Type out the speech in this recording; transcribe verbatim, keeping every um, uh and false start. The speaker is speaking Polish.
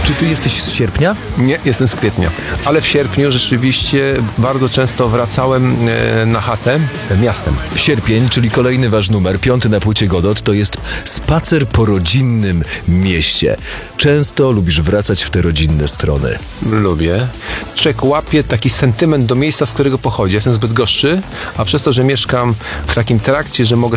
Czy ty jesteś z sierpnia? Nie, jestem z kwietnia. Ale w sierpniu rzeczywiście bardzo często wracałem e, na chatę miastem. Sierpień, czyli kolejny wasz numer, piąty na płycie Godot, to jest spacer po rodzinnym mieście. Często lubisz wracać w te rodzinne strony. Lubię. Człowiek łapie taki sentyment do miejsca, z którego pochodzi. Jestem z Bydgoszczy, a przez to, że mieszkam w takim trakcie, że mogę